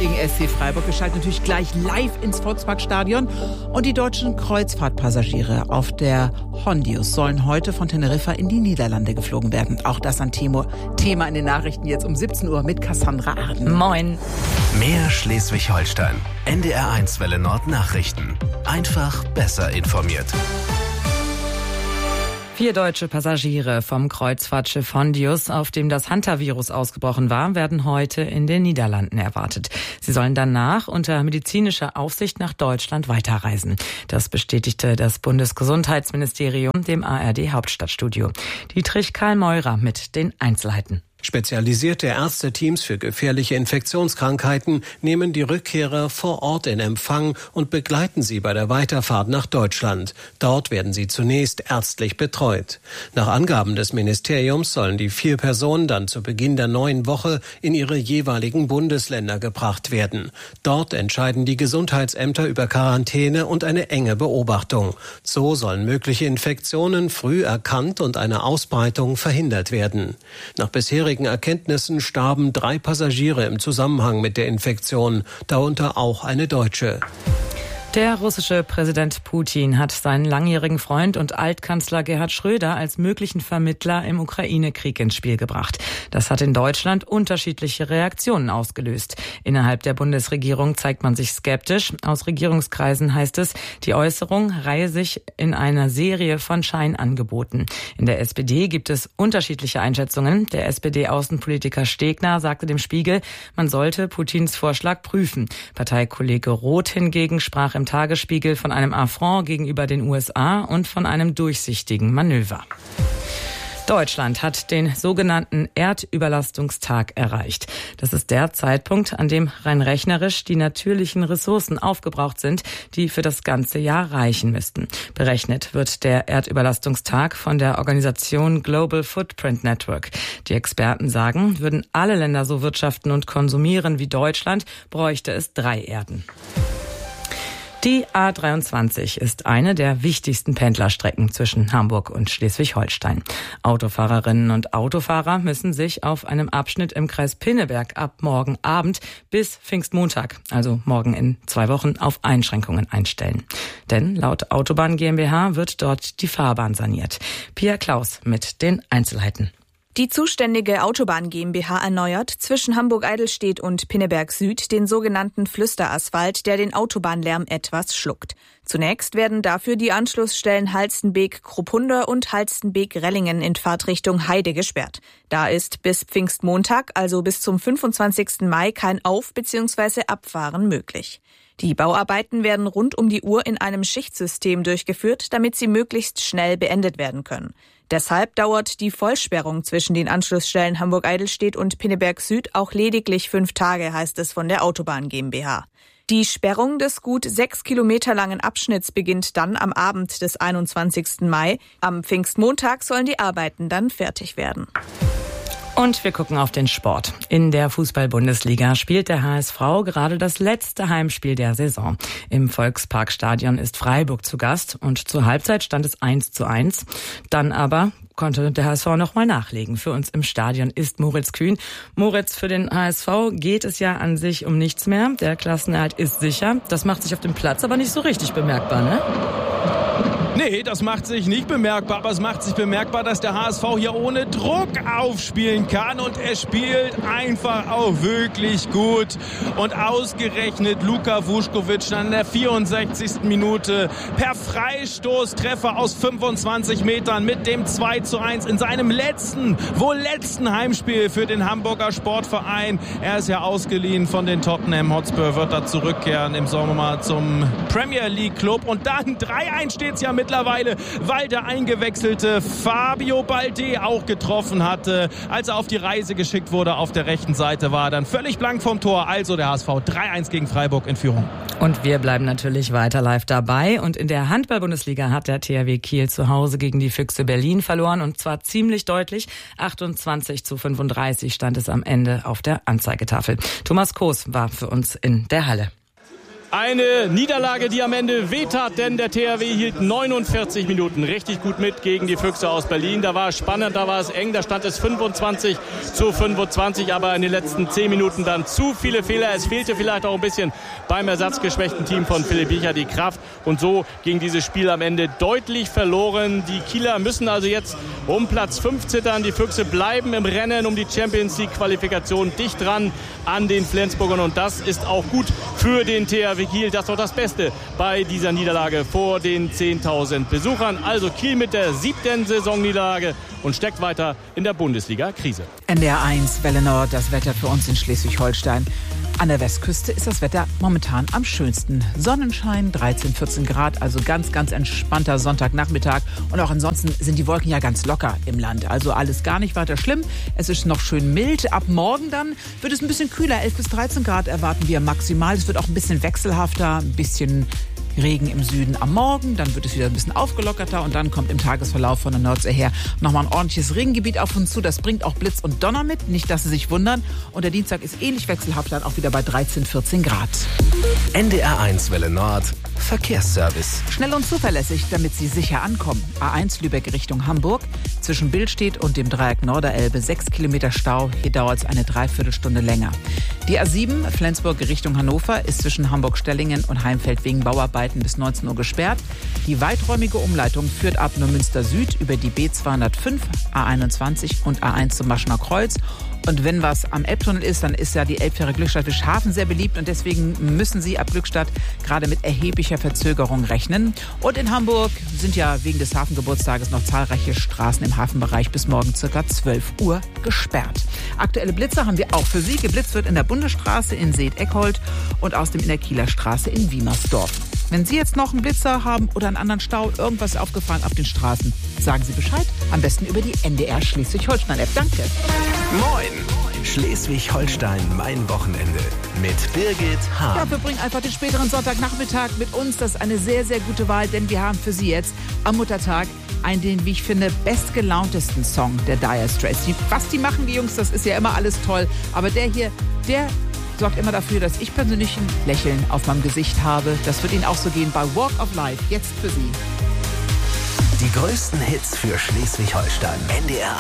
gegen SC Freiburg. Wir schalten natürlich gleich live ins Volksparkstadion. Und die deutschen Kreuzfahrtpassagiere auf der Hondius sollen heute von Teneriffa in die Niederlande geflogen werden. Auch das ein Thema in den Nachrichten jetzt um 17 Uhr mit Cassandra Arden. Moin. Mehr Schleswig-Holstein. NDR1 Welle Nord Nachrichten. Einfach besser informiert. 4 deutsche Passagiere vom Kreuzfahrtschiff Hondius, auf dem das Hantavirus ausgebrochen war, werden heute in den Niederlanden erwartet. Sie sollen danach unter medizinischer Aufsicht nach Deutschland weiterreisen. Das bestätigte das Bundesgesundheitsministerium dem ARD-Hauptstadtstudio. Dietrich Karl Meurer mit den Einzelheiten. Spezialisierte Ärzteteams für gefährliche Infektionskrankheiten nehmen die Rückkehrer vor Ort in Empfang und begleiten sie bei der Weiterfahrt nach Deutschland. Dort werden sie zunächst ärztlich betreut. Nach Angaben des Ministeriums sollen die 4 Personen dann zu Beginn der neuen Woche in ihre jeweiligen Bundesländer gebracht werden. Dort entscheiden die Gesundheitsämter über Quarantäne und eine enge Beobachtung. So sollen mögliche Infektionen früh erkannt und eine Ausbreitung verhindert werden. Nach bisherigen Erkenntnissen starben 3 Passagiere im Zusammenhang mit der Infektion, darunter auch eine Deutsche. Der russische Präsident Putin hat seinen langjährigen Freund und Altkanzler Gerhard Schröder als möglichen Vermittler im Ukraine-Krieg ins Spiel gebracht. Das hat in Deutschland unterschiedliche Reaktionen ausgelöst. Innerhalb der Bundesregierung zeigt man sich skeptisch. Aus Regierungskreisen heißt es, die Äußerung reihe sich in einer Serie von Scheinangeboten. In der SPD gibt es unterschiedliche Einschätzungen. Der SPD-Außenpolitiker Stegner sagte dem Spiegel, man sollte Putins Vorschlag prüfen. Parteikollege Roth hingegen sprach im Tagesspiegel von einem Affront gegenüber den USA und von einem durchsichtigen Manöver. Deutschland hat den sogenannten Erdüberlastungstag erreicht. Das ist der Zeitpunkt, an dem rein rechnerisch die natürlichen Ressourcen aufgebraucht sind, die für das ganze Jahr reichen müssten. Berechnet wird der Erdüberlastungstag von der Organisation Global Footprint Network. Die Experten sagen, würden alle Länder so wirtschaften und konsumieren wie Deutschland, bräuchte es 3 Erden. Die A23 ist eine der wichtigsten Pendlerstrecken zwischen Hamburg und Schleswig-Holstein. Autofahrerinnen und Autofahrer müssen sich auf einem Abschnitt im Kreis Pinneberg ab morgen Abend bis Pfingstmontag, also morgen in 2 Wochen, auf Einschränkungen einstellen. Denn laut Autobahn GmbH wird dort die Fahrbahn saniert. Pia Klaus mit den Einzelheiten. Die zuständige Autobahn GmbH erneuert zwischen Hamburg-Eidelstedt und Pinneberg Süd den sogenannten Flüsterasphalt, der den Autobahnlärm etwas schluckt. Zunächst werden dafür die Anschlussstellen Halstenbek-Krupphunder und Halstenbek-Rellingen in Fahrtrichtung Heide gesperrt. Da ist bis Pfingstmontag, also bis zum 25. Mai, kein Auf- bzw. Abfahren möglich. Die Bauarbeiten werden rund um die Uhr in einem Schichtsystem durchgeführt, damit sie möglichst schnell beendet werden können. Deshalb dauert die Vollsperrung zwischen den Anschlussstellen Hamburg-Eidelstedt und Pinneberg Süd auch lediglich 5 Tage, heißt es von der Autobahn GmbH. Die Sperrung des gut 6 Kilometer langen Abschnitts beginnt dann am Abend des 21. Mai. Am Pfingstmontag sollen die Arbeiten dann fertig werden. Und wir gucken auf den Sport. In der Fußball-Bundesliga spielt der HSV gerade das letzte Heimspiel der Saison. Im Volksparkstadion ist Freiburg zu Gast und zur Halbzeit stand es 1:1. Dann aber konnte der HSV nochmal nachlegen. Für uns im Stadion ist Moritz Kühn. Moritz, für den HSV geht es ja an sich um nichts mehr. Der Klassenerhalt ist sicher. Das macht sich auf dem Platz aber nicht so richtig bemerkbar, ne? Nee, das macht sich nicht bemerkbar, aber es macht sich bemerkbar, dass der HSV hier ohne Druck aufspielen kann und er spielt einfach auch wirklich gut. Und ausgerechnet Luka Vuskovic an der 64. Minute per Freistoßtreffer aus 25 Metern mit dem 2:1 in seinem letzten Heimspiel für den Hamburger Sportverein. Er ist ja ausgeliehen von den Tottenham Hotspur, wird da zurückkehren im Sommer mal zum Premier League Club. Und dann 3:1 steht's ja mittlerweile, weil der eingewechselte Fabio Balde auch getroffen hatte. Als er auf die Reise geschickt wurde auf der rechten Seite, war er dann völlig blank vom Tor. Also der HSV 3:1 gegen Freiburg in Führung. Und wir bleiben natürlich weiter live dabei. Und in der Handball-Bundesliga hat der THW Kiel zu Hause gegen die Füchse Berlin verloren. Und zwar ziemlich deutlich. 28:35 stand es am Ende auf der Anzeigetafel. Thomas Koos war für uns in der Halle. Eine Niederlage, die am Ende wehtat, denn der THW hielt 49 Minuten richtig gut mit gegen die Füchse aus Berlin. Da war es spannend, da war es eng, da stand es 25-25, aber in den letzten 10 Minuten dann zu viele Fehler. Es fehlte vielleicht auch ein bisschen beim ersatzgeschwächten Team von Philipp Biecher die Kraft und so ging dieses Spiel am Ende deutlich verloren. Die Kieler müssen also jetzt um Platz 5 zittern. Die Füchse bleiben im Rennen um die Champions League Qualifikation dicht dran an den Flensburgern und das ist auch gut für den THW Kiel. Das ist doch das Beste bei dieser Niederlage vor den 10.000 Besuchern. Also Kiel mit der 7. Saisonniederlage und steckt weiter in der Bundesliga-Krise. NDR 1, Welle Nord, das Wetter für uns in Schleswig-Holstein. An der Westküste ist das Wetter momentan am schönsten. Sonnenschein, 13, 14 Grad, also ganz, ganz entspannter Sonntagnachmittag. Und auch ansonsten sind die Wolken ja ganz locker im Land. Also alles gar nicht weiter schlimm. Es ist noch schön mild. Ab morgen dann wird es ein bisschen kühler. 11 bis 13 Grad erwarten wir maximal. Es wird auch ein bisschen wechselhafter, ein bisschen Regen im Süden am Morgen, dann wird es wieder ein bisschen aufgelockerter und dann kommt im Tagesverlauf von der Nordsee her nochmal ein ordentliches Regengebiet auf uns zu. Das bringt auch Blitz und Donner mit, nicht, dass Sie sich wundern. Und der Dienstag ist ähnlich wechselhaft, dann auch wieder bei 13, 14 Grad. NDR 1 Welle Nord, Verkehrsservice. Schnell und zuverlässig, damit Sie sicher ankommen. A1 Lübeck Richtung Hamburg, zwischen Billstedt und dem Dreieck Norderelbe 6 Kilometer Stau. Hier dauert es eine Dreiviertelstunde länger. Die A7 Flensburg Richtung Hannover ist zwischen Hamburg-Stellingen und Heimfeld wegen Bauarbeiten bis 19 Uhr gesperrt. Die weiträumige Umleitung führt ab Neumünster Süd über die B205, A21 und A1 zum Maschner Kreuz. Und wenn was am Elbtunnel ist, dann ist ja die Elbfähre Glückstadt-Wischhafen sehr beliebt und deswegen müssen Sie ab Glückstadt gerade mit erheblicher Verzögerung rechnen. Und in Hamburg sind ja wegen des Hafengeburtstages noch zahlreiche Straßen im Hafenbereich bis morgen ca. 12 Uhr gesperrt. Aktuelle Blitze haben wir auch für Sie. Geblitzt wird in der Bundesstraße in Seet-Eckhold und außerdem in der Kieler Straße in Wiemersdorf. Wenn Sie jetzt noch einen Blitzer haben oder einen anderen Stau, irgendwas aufgefallen auf den Straßen, sagen Sie Bescheid. Am besten über die NDR Schleswig-Holstein-App. Danke. Moin! Schleswig-Holstein, mein Wochenende mit Birgit Hahn. Ja, wir bringen einfach den späteren Sonntagnachmittag mit uns. Das ist eine sehr, sehr gute Wahl, denn wir haben für Sie jetzt am Muttertag den, wie ich finde, bestgelauntesten Song der Dire Straits. Was die machen, die Jungs, das ist ja immer alles toll. Aber der hier, der sorgt immer dafür, dass ich persönlich ein Lächeln auf meinem Gesicht habe. Das wird Ihnen auch so gehen bei Walk of Life. Jetzt für Sie. Die größten Hits für Schleswig-Holstein. NDR